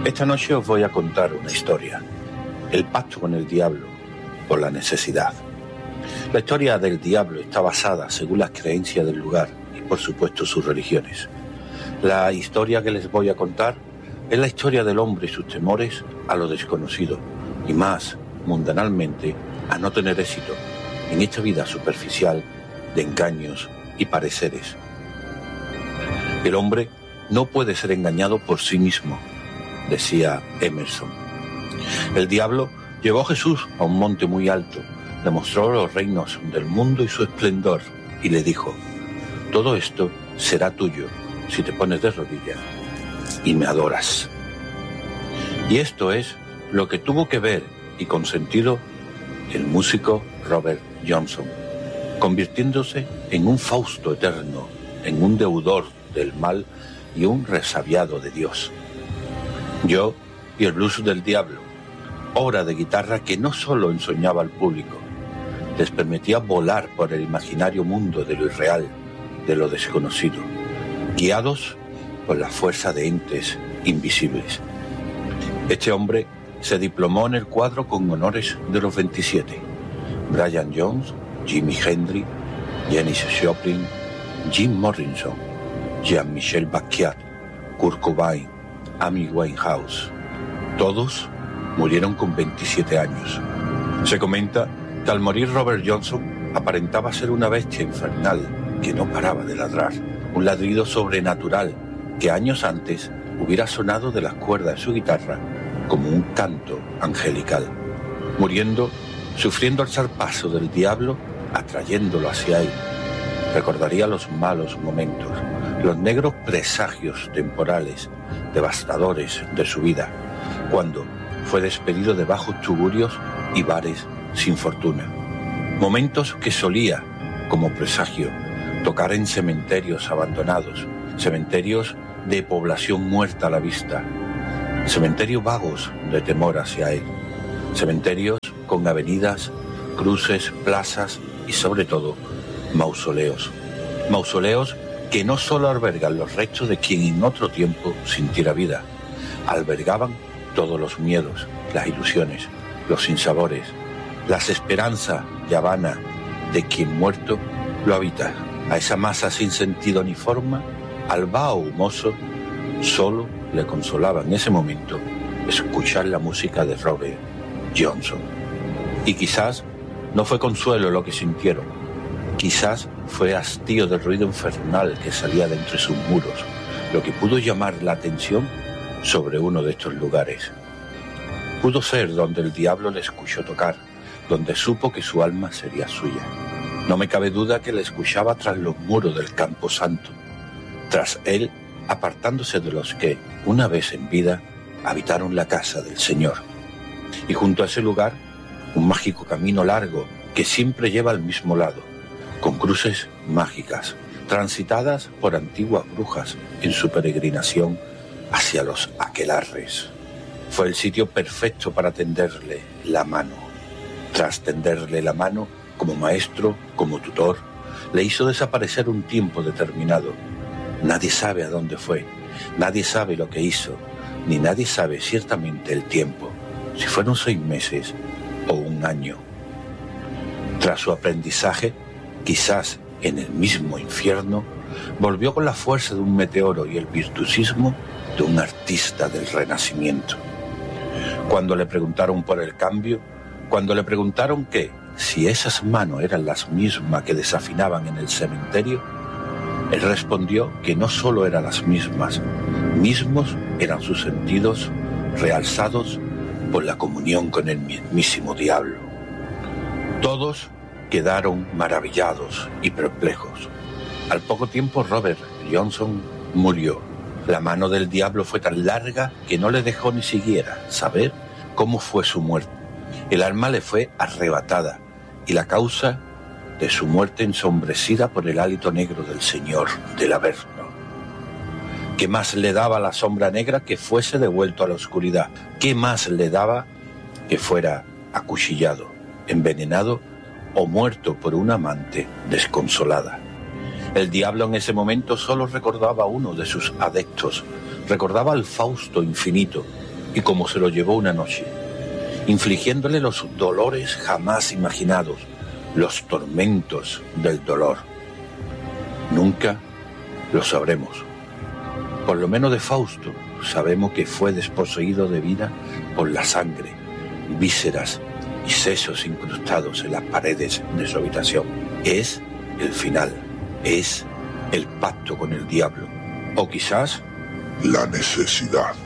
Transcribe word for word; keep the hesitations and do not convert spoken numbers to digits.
Esta noche os voy a contar una historia, el pacto con el diablo por la necesidad. La historia del diablo está basada según las creencias del lugar y por supuesto sus religiones. La historia que les voy a contar es la historia del hombre y sus temores a lo desconocido y más mundanalmente a no tener éxito en esta vida superficial de engaños y pareceres. El hombre no puede ser engañado por sí mismo, decía Emerson. El diablo llevó a Jesús a un monte muy alto, le mostró los reinos del mundo y su esplendor y le dijo: todo esto será tuyo si te pones de rodillas y me adoras. Y esto es lo que tuvo que ver y consentido el músico Robert Johnson, convirtiéndose en un Fausto eterno, en un deudor del mal y un resabiado de Dios. Yo y el blues del diablo, obra de guitarra que no solo ensoñaba al público, les permitía volar por el imaginario mundo de lo irreal, de lo desconocido, guiados por la fuerza de entes invisibles. Este hombre se diplomó en el cuadro con honores de los veintisiete. Brian Jones, Jimi Hendrix, Janis Joplin, Jim Morrison, Jean-Michel Basquiat, Kurt Cobain, Amy Winehouse. Todos murieron con veintisiete años. Se comenta que al morir Robert Johnson aparentaba ser una bestia infernal que no paraba de ladrar, un ladrido sobrenatural que años antes hubiera sonado de las cuerdas de su guitarra como un canto angelical. Muriendo, sufriendo el zarpazo del diablo, atrayéndolo hacia él, recordaría los malos momentos, los negros presagios temporales, devastadores de su vida, cuando fue despedido de bajos tugurios y bares sin fortuna. Momentos que solía, como presagio, tocar en cementerios abandonados, cementerios de población muerta a la vista, cementerios vagos de temor hacia él, cementerios con avenidas, cruces, plazas y sobre todo mausoleos. Mausoleos que no solo albergan los restos de quien en otro tiempo sintiera vida, albergaban todos los miedos, las ilusiones, los sinsabores, las esperanzas ya vanas de quien muerto lo habita. A esa masa sin sentido ni forma, al vaho humoso, solo le consolaba en ese momento escuchar la música de Robert Johnson. Y quizás no fue consuelo lo que sintieron, quizás fue hastío del ruido infernal que salía de entre sus muros, lo que pudo llamar la atención sobre uno de estos lugares. Pudo ser donde el diablo le escuchó tocar, donde supo que su alma sería suya. No me cabe duda que le escuchaba tras los muros del Campo Santo, tras él apartándose de los que, una vez en vida, habitaron la casa del Señor. Y junto a ese lugar, un mágico camino largo que siempre lleva al mismo lado, con cruces mágicas, transitadas por antiguas brujas en su peregrinación hacia los aquelarres. Fue el sitio perfecto para tenderle la mano. Tras tenderle la mano, como maestro, como tutor, le hizo desaparecer un tiempo determinado. Nadie sabe a dónde fue, nadie sabe lo que hizo, ni nadie sabe ciertamente el tiempo, si fueron seis meses o un año. Tras su aprendizaje, quizás en el mismo infierno, volvió con la fuerza de un meteoro y el virtuosismo de un artista del Renacimiento. Cuando le preguntaron por el cambio, cuando le preguntaron que si esas manos eran las mismas que desafinaban en el cementerio, él respondió que no solo eran las mismas, mismos eran sus sentidos realzados por la comunión con el mismísimo diablo. Todos quedaron maravillados y perplejos. Al poco tiempo Robert Johnson murió. La mano del diablo fue tan larga que no le dejó ni siquiera saber cómo fue su muerte. El alma le fue arrebatada y la causa de su muerte ensombrecida por el hálito negro del Señor del Averno. ¿Qué más le daba a la sombra negra que fuese devuelto a la oscuridad? ¿Qué más le daba que fuera acuchillado, envenenado o muerto por una amante desconsolada? El diablo en ese momento solo recordaba a uno de sus adeptos, recordaba al Fausto infinito, y cómo se lo llevó una noche, infligiéndole los dolores jamás imaginados, los tormentos del dolor. Nunca lo sabremos. Por lo menos de Fausto sabemos que fue desposeído de vida por la sangre, vísceras y sesos incrustados en las paredes de su habitación. Es el final, es el pacto con el diablo, o quizás la necesidad.